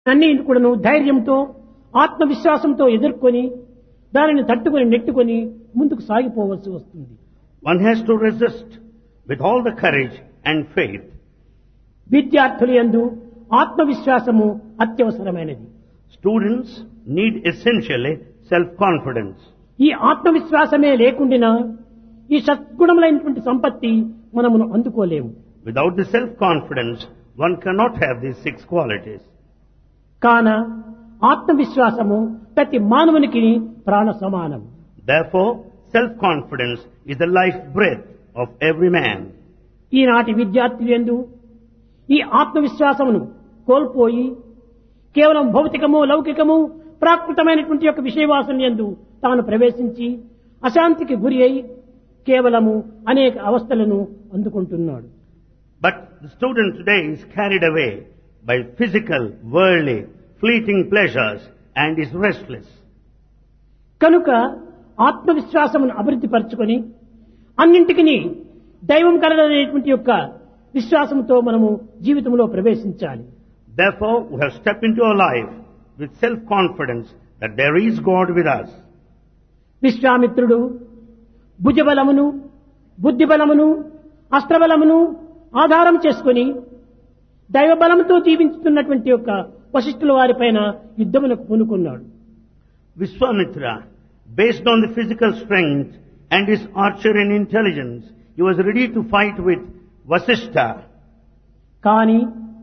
అన్ని కూడాను ధైర్యంతో ఆత్మవిశ్వాసంతో ఎదుర్కొని దానిని తట్టుకొని నెట్టుకొని ముందుకు సాగిపోవలసి వస్తుంది. One has to resist with all the courage and faith. విద్యార్థుల యందు ఆత్మవిశ్వాసము అత్యవసరమైనది. Students need essentially self-confidence. ఈ ఆత్మవిశ్వాసమే లేకుండా ఈ సద్గుణములైనటువంటి సంపత్తి మనమును అందుకోలేము. Without the self-confidence, one cannot have these 6 qualities. కాన ఆత్మవిశ్వాసము ప్రతి మానవునికి ప్రాణ సమానం. Therefore, self-confidence is the life breath of every man. ఈనాటి విద్యార్థులు యందు ఈ ఆత్మవిశ్వాసమును కోల్పోయి కేవలం భౌతికము లౌకికము ప్రాకృతమైనటువంటి యొక్క విషయవాసన యందు తాను ప్రవేశించి అశాంతికి గురి అయి కేవలము అనేక అవస్థలను అందుకుంటున్నాడు. But the student today is carried away by physical, worldly, fleeting pleasures and is restless. కనుక ఆత్మవిశ్వాసమును అభివృద్ధి పరచుకొని అన్నింటికి దైవం కలదనేటువంటి యొక్క విశ్వాసంతో మనము జీవితంలో ప్రవేశించాలి. Therefore, we have stepped into our life with self-confidence that there is God with us. విశ్వామిత్రుడు భుజబలమును బుద్ధిబలమును అస్త్రబలమును ఆధారం చేసుకుని దైవబలంతో జీవించుతున్నటువంటి యొక్క వశిష్ఠుల వారిపైన యుద్ధమునకు పూనుకున్నాడు. Vishwamitra, based on the physical strength and his archery and intelligence, he was ready to fight with Vasishtha. కానీ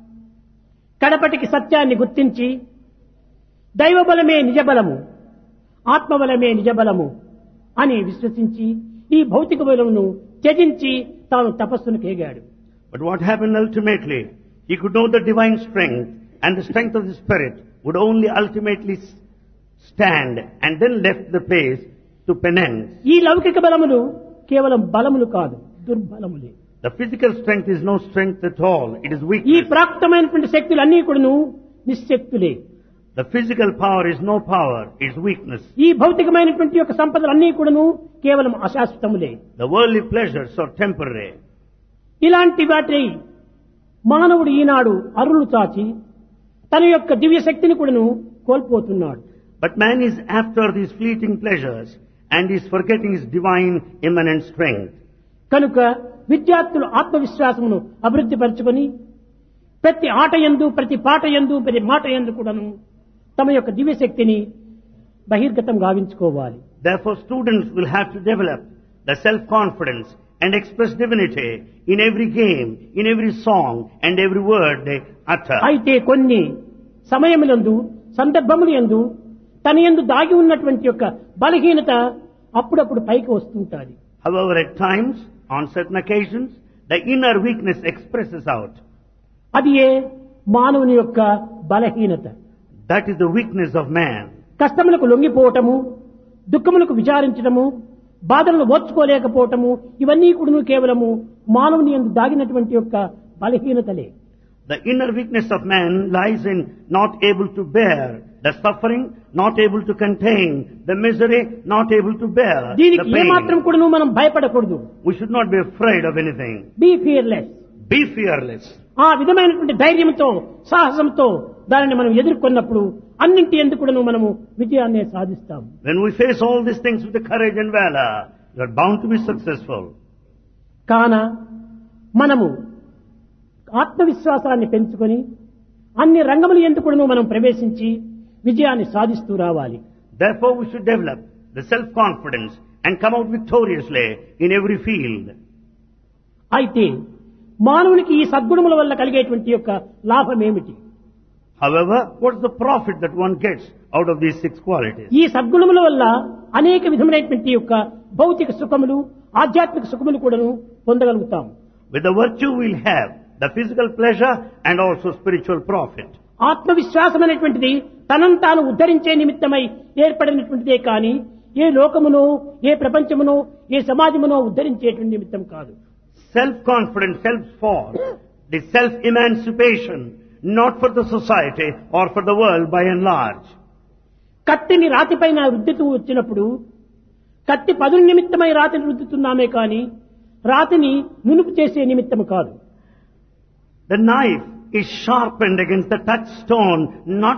కడపటికి సత్యాన్ని గుర్తించి దైవబలమే నిజబలము ఆత్మబలమే నిజబలము అని విశ్వసించి ఈ భౌతిక బలమును త్యజించి తాను తపస్సును కేగాడు. But what happened ultimately? He could know the divine strength and the strength of the spirit would only ultimately stand and then left the pace to penance. ఈ లౌకిక బలములు కేవలం బలములు కాదు, దుర్బలములే. The physical strength is no strength at all. It is ఈ weakness. ప్రాప్తమైనటువంటి శక్తులన్నీ కూడాను నిశ్శక్తులే. The physical power is no power. It is weakness. ఈ భౌతికమైనటువంటి యొక్క సంపదలన్నీ కూడాను కేవలం అశాశ్వతములే. The worldly pleasures are temporary. ఇలాంటి వాటి మానవుడు ఈనాడు అరులు చాచి తన యొక్క దివ్య శక్తిని కూడాను కోల్పోతున్నాడు. But man is after these fleeting pleasures and is forgetting his divine immanent strength. కనుక విద్యార్థులు ఆత్మవిశ్వాసమును అభివృద్ధి పరచుకొని ప్రతి ఆట యందు ప్రతి పాట యందు ప్రతి మాట యందు కూడాను తమ యొక్క దివ్య శక్తిని బహిర్గతం గావించుకోవాలి. Therefore, students will have to develop the self-confidence and express divinity in every game, in every song and every word they utter. అయితే కొన్ని సమయములందు సందర్భముల యందు తన యందు దాగి ఉన్నటువంటి యొక్క బలహీనత అప్పుడప్పుడు పైకి వస్తుంటాది. However, at times, on certain occasions, the inner weakness expresses out. అది ఏ మానవుని యొక్క బలహీనత. That is the weakness of man. కష్టములకు లొంగిపోవటము, దుఃఖములకు విచారించడము, బాధలను ఓర్చుకోలేకపోవటము, ఇవన్నీ కూడా కేవలము మానవుని యందు దాగినటువంటి యొక్క బలహీనతలే. The inner weakness of man lies in not able to bear the suffering, not able to contain the misery, not able to bear the దీనికి ఏమాత్రం pain. కూడా మనం భయపడకూడదు. We should not be afraid of anything. Be fearless. Be fearless. ఆ విధమైనటువంటి ధైర్యంతో సాహసంతో దానిని మనం ఎదుర్కొన్నప్పుడు అన్నింటి ఎందుకు కూడా మనము విజయాన్ని సాధిస్తాం. When we face all these things with the courage and valor, you are bound to be successful. కాన మనము ఆత్మవిశ్వాసాన్ని పెంచుకొని అన్ని రంగముల ఎందుకు కూడా మనం ప్రవేశించి విజయాన్ని సాధిస్తూ రావాలి. Therefore, we should develop the self-confidence and come out victoriously in every field. అయితే మానవునికి ఈ సద్గుణముల వల్ల కలిగేటువంటి యొక్క లాభం ఏమిటి? However, what is the profit that one gets out of these 6 qualities? ఈ సద్గుణముల వల్ల అనేక విధమైనటువంటి యొక్క భౌతిక సుఖములు ఆధ్యాత్మిక సుఖములు కూడాను పొందగలుగుతాం. With the virtue we'll have the physical pleasure and also spiritual profit. ఆత్మవిశ్వాసం అనేటువంటిది తనను తాను ఉద్ధరించే నిమిత్తమై ఏర్పడినటువంటిదే కానీ ఏ లోకమునో ఏ ప్రపంచమునో ఏ సమాజమునో ఉద్ధరించేటువంటి నిమిత్తం కాదు. Self-confidence helps for the self-emancipation, not for the society or for the world by and large. కత్తిని రాతిపైన రుద్దుతూ వచ్చినప్పుడు కత్తి పదుల నిమిత్తమై రాతిని రుద్దుతున్నామే కానీ రాతిని నునుపు చేసే నిమిత్తము కాదు. The knife is sharpened against the touchstone, not